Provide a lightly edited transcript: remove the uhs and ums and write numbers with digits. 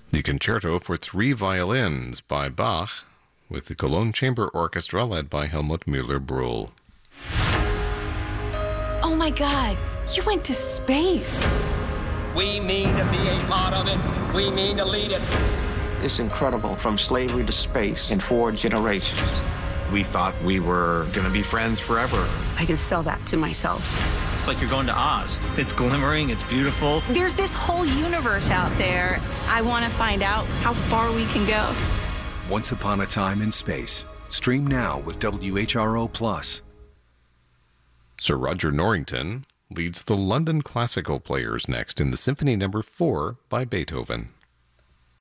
The Concerto for Three Violins by Bach, with the Cologne Chamber Orchestra led by Helmut Müller-Brühl. Oh my God, you went to space. We mean to be a part of it. We mean to lead it. It's incredible, from slavery to space in 4 generations. We thought we were going to be friends forever. I can sell that to myself. It's like you're going to Oz. It's glimmering, it's beautiful. There's this whole universe out there. I want to find out how far we can go. Once Upon a Time in Space. Stream now with WHRO+. Sir Roger Norrington leads the London Classical Players next in the Symphony No. 4 by Beethoven.